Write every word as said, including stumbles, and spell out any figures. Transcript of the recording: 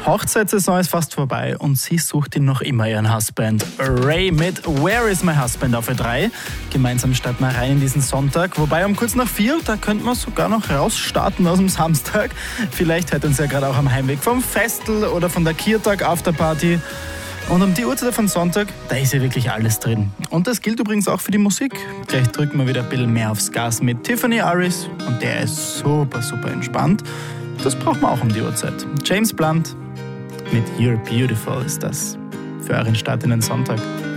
Hochzeitssaison ist fast vorbei und sie sucht ihn noch immer, ihren Husband. Ray mit Where is my husband auf Ö drei. Gemeinsam starten wir rein in diesen Sonntag. Wobei um kurz nach vier, da könnte man sogar noch rausstarten aus dem Samstag. Vielleicht hört uns ja gerade auch am Heimweg vom Festel oder von der Kiertag Afterparty. Und um die Uhrzeit von Sonntag, da ist ja wirklich alles drin. Und das gilt übrigens auch für die Musik. Gleich drücken wir wieder ein bisschen mehr aufs Gas mit Tiffany Aris. Und der ist super, super entspannt. Das braucht man auch um die Uhrzeit. James Blunt mit You're Beautiful ist das für euren Start in den Sonntag.